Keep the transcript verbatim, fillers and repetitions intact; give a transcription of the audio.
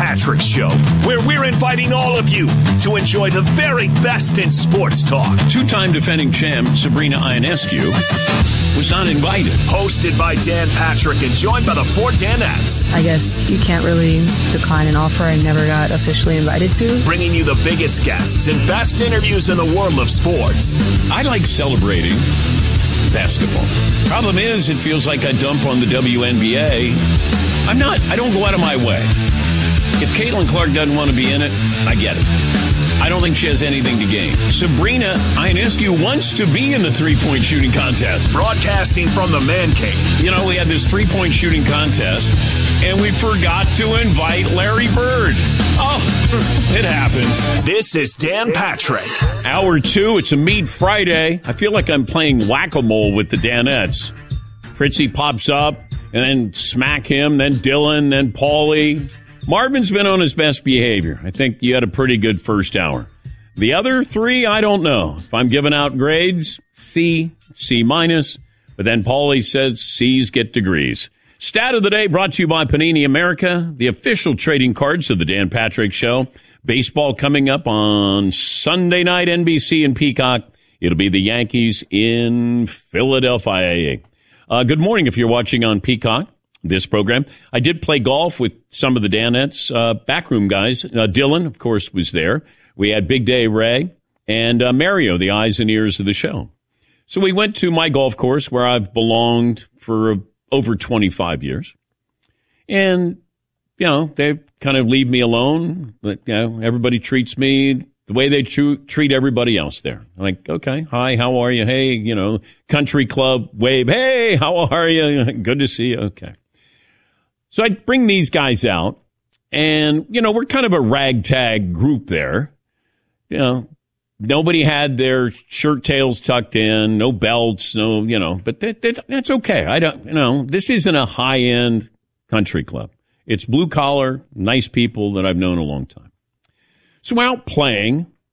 Patrick Show, where we're inviting all of you to enjoy the very best in sports talk. Two-time defending champ Sabrina Ionescu was not invited. Hosted by Dan Patrick and joined by the four Danettes. I guess you can't really decline an offer I never got officially invited to. Bringing you the biggest guests and best interviews in the world of sports. I like celebrating basketball. Problem is, it feels like I dump on the W N B A. I'm not, I don't go out of my way. If Caitlin Clark doesn't want to be in it, I get it. I don't think she has anything to gain. Sabrina Ionescu wants to be in the three-point shooting contest. Broadcasting from the Man Cave. You know, we had this three-point shooting contest, and we forgot to invite Larry Bird. Oh, it happens. This is Dan Patrick. Hour two, it's a Meat Friday. I feel like I'm playing whack-a-mole with the Danettes. Fritzy pops up, and then smack him, then Dylan, then Paulie. Marvin's been on his best behavior. I think you had a pretty good first hour. The other three, I don't know. If I'm giving out grades, C, C minus. But then Paulie says C's get degrees. Stat of the day brought to you by Panini America, the official trading cards of the Dan Patrick Show. Baseball coming up on Sunday night, N B C and Peacock. It'll be the Yankees in Philadelphia. Uh, good morning if you're watching on Peacock. This program. I did play golf with some of the Danettes, uh, backroom guys. Uh, Dylan, of course, was there. We had Big Day Ray and uh, Mario, the eyes and ears of the show. So we went to my golf course where I've belonged for uh, over twenty-five years. And, you know, they kind of leave me alone. But, you know, everybody treats me the way they tr- treat everybody else there. Like, okay, hi, how are you? Hey, you know, country club wave. Hey, how are you? Good to see you. Okay. So I bring these guys out, and, you know, we're kind of a ragtag group there. You know, nobody had their shirt tails tucked in, no belts, no, you know, but that, that, that's okay. I don't, you know, this isn't a high-end country club. It's blue-collar, nice people that I've known a long time. So we're out playing,